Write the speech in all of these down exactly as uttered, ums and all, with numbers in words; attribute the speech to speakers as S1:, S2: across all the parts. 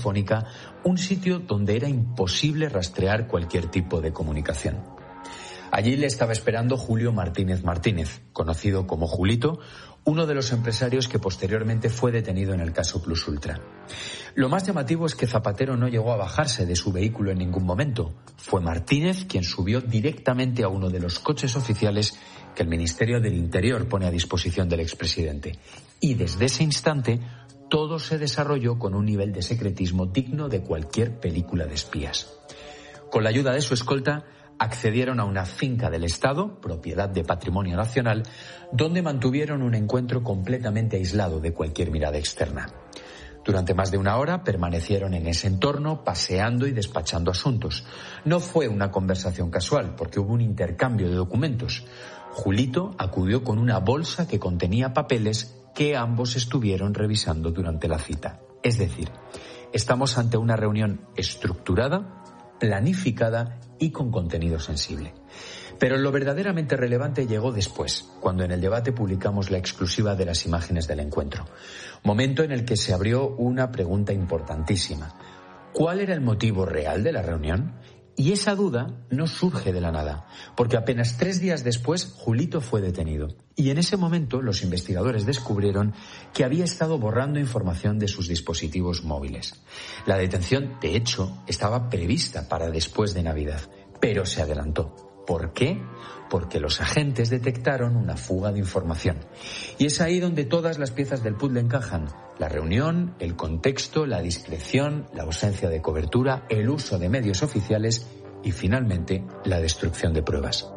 S1: telefónica, un sitio donde era imposible rastrear cualquier tipo de comunicación. Allí le estaba esperando Julio Martínez Martínez, conocido como Julito, uno de los empresarios que posteriormente fue detenido en el caso Plus Ultra. Lo más llamativo es que Zapatero no llegó a bajarse de su vehículo en ningún momento. Fue Martínez quien subió directamente a uno de los coches oficiales que el Ministerio del Interior pone a disposición del expresidente. Y desde ese instante, todo se desarrolló con un nivel de secretismo digno de cualquier película de espías. Con la ayuda de su escolta, accedieron a una finca del Estado, propiedad de Patrimonio Nacional, donde mantuvieron un encuentro completamente aislado de cualquier mirada externa. Durante más de una hora permanecieron en ese entorno, paseando y despachando asuntos. No fue una conversación casual, porque hubo un intercambio de documentos. Julito acudió con una bolsa que contenía papeles que ambos estuvieron revisando durante la cita. Es decir, estamos ante una reunión estructurada, planificada y con contenido sensible. Pero lo verdaderamente relevante llegó después, cuando en el debate publicamos la exclusiva de las imágenes del encuentro. Momento en el que se abrió una pregunta importantísima. ¿Cuál era el motivo real de la reunión? Y esa duda no surge de la nada, porque apenas tres días después Julito fue detenido. Y en ese momento los investigadores descubrieron que había estado borrando información de sus dispositivos móviles. La detención, de hecho, estaba prevista para después de Navidad, pero se adelantó. ¿Por qué? Porque los agentes detectaron una fuga de información. Y es ahí donde todas las piezas del puzzle encajan. La reunión, el contexto, la discreción, la ausencia de cobertura, el uso de medios oficiales y, finalmente, la destrucción de pruebas.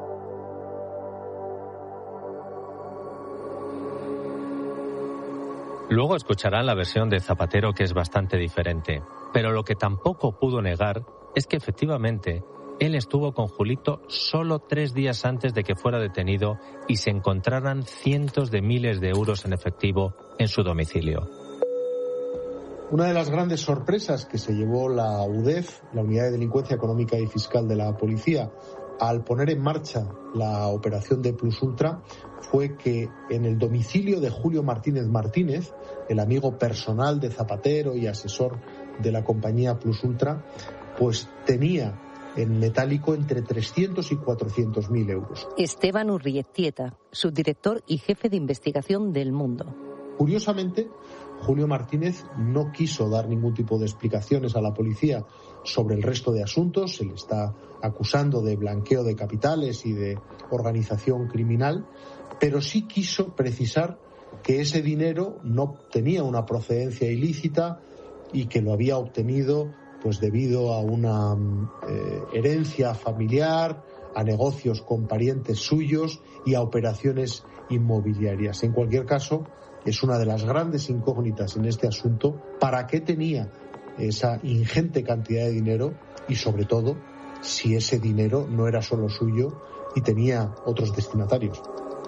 S2: Luego escucharán la versión de Zapatero, que es bastante diferente. Pero lo que tampoco pudo negar es que, efectivamente, él estuvo con Julito solo tres días antes de que fuera detenido y se encontraran cientos de miles de euros en efectivo en su domicilio.
S3: Una de las grandes sorpresas que se llevó la U D E F, la Unidad de Delincuencia Económica y Fiscal de la Policía, al poner en marcha la operación de Plus Ultra, fue que en el domicilio de Julio Martínez Martínez, el amigo personal de Zapatero y asesor de la compañía Plus Ultra, pues tenía en metálico entre trescientos y cuatrocientos mil euros.
S4: Esteban Urrietieta, subdirector y jefe de investigación del Mundo.
S3: Curiosamente, Julio Martínez no quiso dar ningún tipo de explicaciones a la policía sobre el resto de asuntos. Se le está acusando de blanqueo de capitales y de organización criminal, pero sí quiso precisar que ese dinero no tenía una procedencia ilícita y que lo había obtenido pues debido a una eh, herencia familiar, a negocios con parientes suyos y a operaciones inmobiliarias. En cualquier caso, es una de las grandes incógnitas en este asunto, ¿para qué tenía esa ingente cantidad de dinero? Y sobre todo, si ese dinero no era solo suyo y tenía otros destinatarios.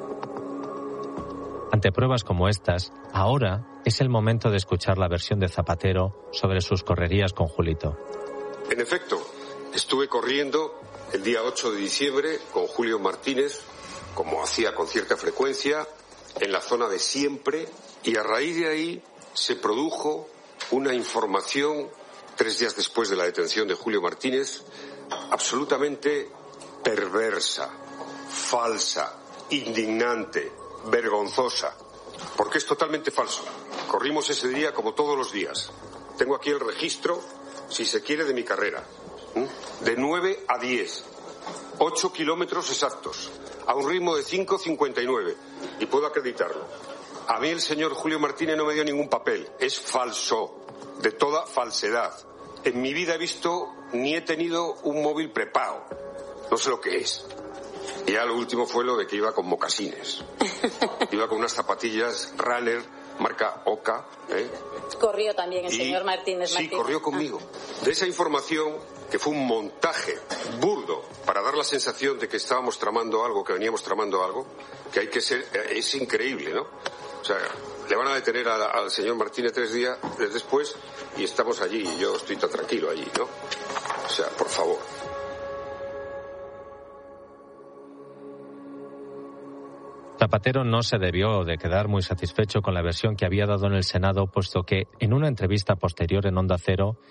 S2: Ante pruebas como estas, ahora es el momento de escuchar la versión de Zapatero sobre sus correrías con Julito.
S5: En efecto, estuve corriendo el día ocho de diciembre con Julio Martínez, como hacía con cierta frecuencia, en la zona de Siempre, y a raíz de ahí se produjo una información, tres días después de la detención de Julio Martínez, absolutamente perversa, falsa, indignante, vergonzosa, porque es totalmente falso. Corrimos ese día como todos los días. Tengo aquí el registro, si se quiere, de mi carrera. De nueve a diez. ocho kilómetros exactos, a un ritmo de cinco cincuenta y nueve. Y puedo acreditarlo. A mí el señor Julio Martínez no me dio ningún papel. Es falso, de toda falsedad. En mi vida he visto ni he tenido un móvil prepago. No sé lo que es. Y ya lo último fue lo de que iba con mocasines. Iba con unas zapatillas Runner, marca Oca. ¿eh?
S6: Corrió también el
S5: y,
S6: señor Martínez Martínez.
S5: Sí, corrió conmigo. Ah. De esa información, que fue un montaje burdo para dar la sensación de que estábamos tramando algo, que veníamos tramando algo, que hay que ser... Es increíble, ¿no? O sea, le van a detener a, al señor Martínez tres días después y estamos allí y yo estoy tan tranquilo allí, ¿no? O sea, por favor.
S2: Zapatero no se debió de quedar muy satisfecho con la versión que había dado en el Senado, puesto que en una entrevista posterior en Onda Cero